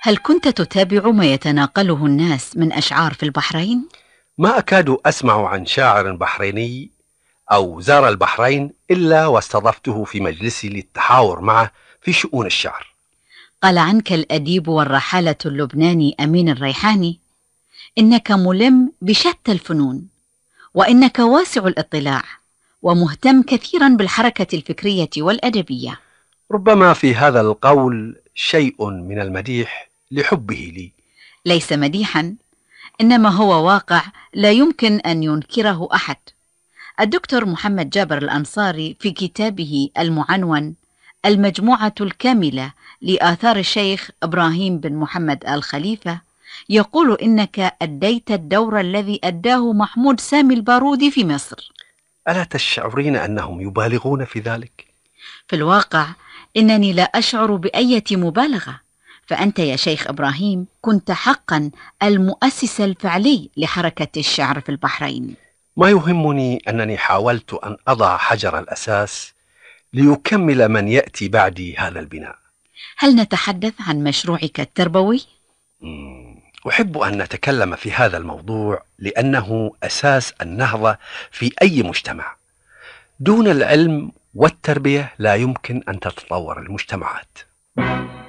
هل كنت تتابع ما يتناقله الناس من أشعار في البحرين؟ ما أكاد أسمع عن شاعر بحريني أو زار البحرين إلا واستضفته في مجلسي للتحاور معه في شؤون الشعر. قال عنك الأديب والرحالة اللبناني أمين الريحاني: إنك ملم بشتى الفنون، وإنك واسع الاطلاع، ومهتم كثيرا بالحركة الفكرية والأدبية. ربما في هذا القول شيء من المديح لحبه لي. ليس مديحا، إنما هو واقع لا يمكن أن ينكره أحد. الدكتور محمد جابر الأنصاري في كتابه المعنون المجموعة الكاملة لآثار الشيخ إبراهيم بن محمد آل خليفة يقول إنك أديت الدور الذي أداه محمود سامي البارودي في مصر. ألا تشعرين أنهم يبالغون في ذلك؟ في الواقع إنني لا أشعر بأية مبالغة، فأنت يا شيخ إبراهيم كنت حقا المؤسس الفعلي لحركة الشعر في البحرين. ما يهمني أنني حاولت أن أضع حجر الأساس ليكمل من يأتي بعدي هذا البناء. هل نتحدث عن مشروعك التربوي؟ أحب أن نتكلم في هذا الموضوع لأنه أساس النهضة في أي مجتمع. دون العلم والتربية لا يمكن أن تتطور المجتمعات.